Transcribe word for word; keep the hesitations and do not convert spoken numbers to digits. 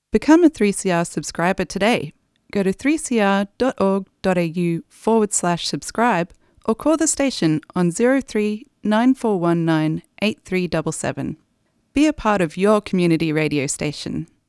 Become a three C R subscriber today. Go to three c r dot org dot a u forward slash subscribe or call the station on zero three nine four one nine eight three seven seven. Be a part of your community radio station.